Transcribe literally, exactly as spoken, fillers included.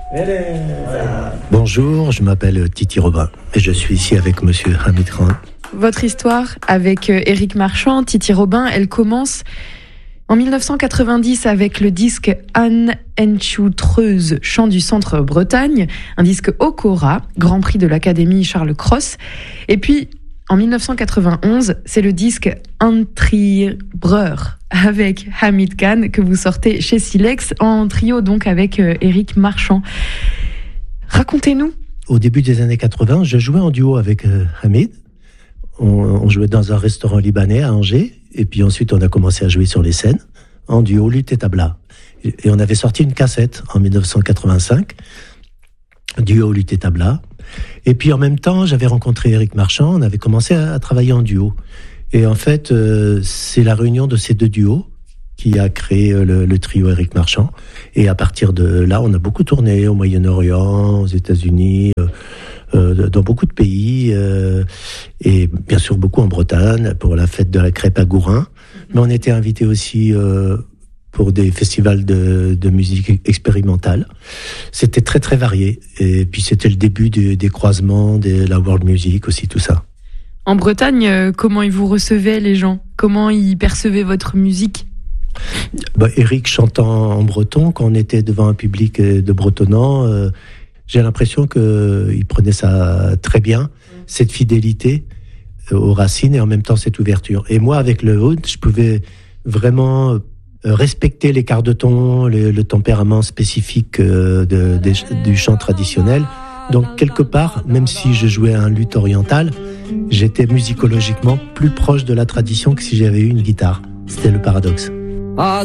Bonjour, je m'appelle Titi Robin et je suis ici avec monsieur Hamid Khan. Votre histoire avec Éric Marchand, Titi Robin, elle commence en dix-neuf cent quatre-vingt-dix avec le disque Anne Enchoutreuse, chant du centre Bretagne, un disque Okora, Grand Prix de l'Académie Charles Cros. Et puis, en dix-neuf cent quatre-vingt-onze, c'est le disque Antribreur avec Hamid Khan que vous sortez chez Silex, en trio donc avec Éric Marchand. Racontez-nous. Au début des années quatre-vingts, je jouais en duo avec euh, Hamid. On, on jouait dans un restaurant libanais à Angers. Et puis ensuite, on a commencé à jouer sur les scènes, en duo, luth et tabla. Et, et on avait sorti une cassette en dix-neuf cent quatre-vingt-cinq, duo, luth et tabla. Et puis en même temps, j'avais rencontré Éric Marchand, on avait commencé à, à travailler en duo. Et en fait, euh, c'est la réunion de ces deux duos qui a créé le, le trio Éric Marchand. Et à partir de là, on a beaucoup tourné au Moyen-Orient, aux États-Unis, euh, euh, dans beaucoup de pays, euh, et bien sûr beaucoup en Bretagne, pour la fête de la crêpe à Gourin. Mais on était invités aussi euh, pour des festivals de, de musique expérimentale. C'était très très varié. Et puis c'était le début des, des croisements, de la world music aussi, tout ça. En Bretagne, euh, comment ils vous recevaient les gens ? Comment ils percevaient votre musique ? Bah, Éric chantant en breton, quand on était devant un public de bretonnants, euh, j'ai l'impression qu'il prenait ça très bien, cette fidélité aux racines et en même temps cette ouverture. Et moi, avec le oud, je pouvais vraiment respecter les quarts de ton, le, le tempérament spécifique de, de, du chant traditionnel. Donc, quelque part, même si je jouais un luth oriental, j'étais musicologiquement plus proche de la tradition que si j'avais eu une guitare. C'était le paradoxe.